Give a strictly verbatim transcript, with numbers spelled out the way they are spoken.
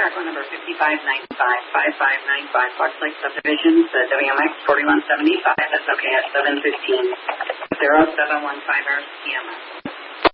Trackline number five nine five, five five nine five, Fox Lake Subdivision, the W M X forty-one seventy-five, that's okay at seven fifteen, zero seven one five P M.